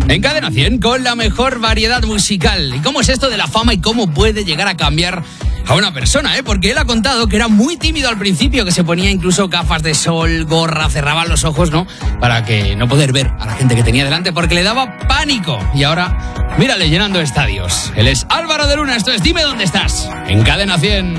En Cadena 100, con la mejor variedad musical. ¿Y cómo es esto de la fama y cómo puede llegar a cambiar a una persona, Porque él ha contado que era muy tímido al principio, que se ponía incluso gafas de sol, gorra, cerraba los ojos, ¿no? Para que no poder ver a la gente que tenía delante porque le daba pánico. Y ahora, mírale llenando estadios. Él es Álvaro de Luna, esto es Dime Dónde Estás, en Cadena 100.